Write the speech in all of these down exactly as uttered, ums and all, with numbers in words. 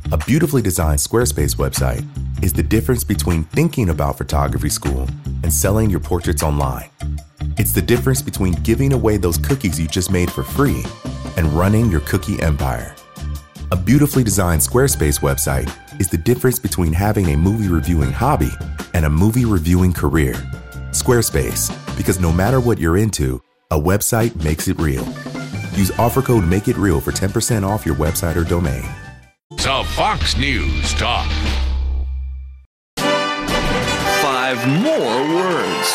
A beautifully designed Squarespace website is the difference between thinking about photography school and selling your portraits online. It's the difference between giving away those cookies you just made for free and running your cookie empire. A beautifully designed Squarespace website is the difference between having a movie reviewing hobby and a movie reviewing career. Squarespace, because no matter what you're into, a website makes it real. Use offer code MAKEITREAL for ten percent off your website or domain. So Fox News Talk. Five more words.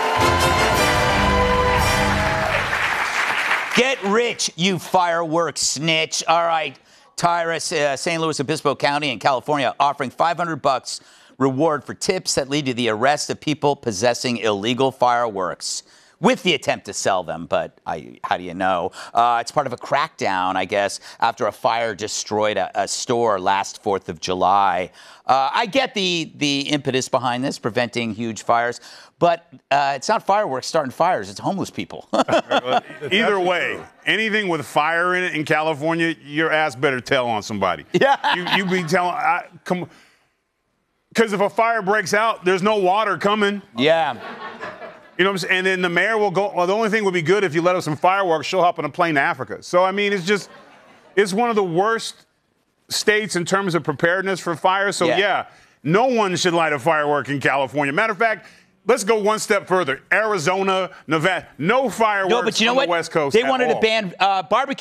Get rich, you fireworks snitch. All right, Tyrus, uh, Saint Louis Obispo County in California offering five hundred bucks reward for tips that lead to the arrest of people possessing illegal fireworks with the attempt to sell them. But I, how do you know? Uh, it's part of a crackdown, I guess, after a fire destroyed a, a store last fourth of July. Uh, I get the, the impetus behind this, preventing huge fires. But uh, it's not fireworks starting fires. It's homeless people. Either way, anything with fire in it in California, your ass better tell on somebody. Yeah. You, you be telling, I, come, because if a fire breaks out, there's no water coming. Yeah. You know what I'm saying? And then the mayor will go, well, the only thing would be good if you let us some fireworks, she'll hop on a plane to Africa. So, I mean, it's just, it's one of the worst states in terms of preparedness for fire. So, yeah, yeah no one should light a firework in California. Matter of fact, let's go one step further. Arizona, Nevada, no fireworks no, but you know on what? the West Coast. They wanted all. to ban uh, barbecue.